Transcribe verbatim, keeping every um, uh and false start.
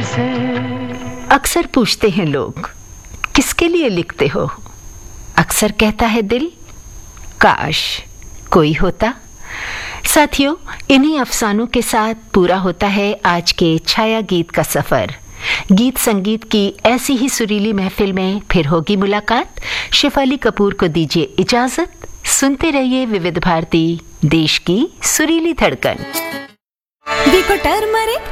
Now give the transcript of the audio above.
से। अक्सर पूछते हैं लोग, किसके लिए लिखते हो? अक्सर कहता है दिल, काश कोई होता। साथियों, इन्हीं अफसानों के साथ पूरा होता है आज के छाया गीत का सफर। गीत संगीत की ऐसी ही सुरीली महफिल में फिर होगी मुलाकात। शेफाली कपूर को दीजिए इजाजत। सुनते रहिए विविध भारती, देश की सुरीली धड़कन। देखो टर्मरिक